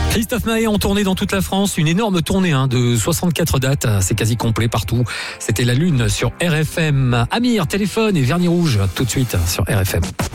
Christophe Maé en tournée dans toute la France, une énorme tournée de 64 dates, c'est quasi complet partout. C'était la Lune sur RFM. Amir, téléphone et vernis rouge tout de suite sur RFM.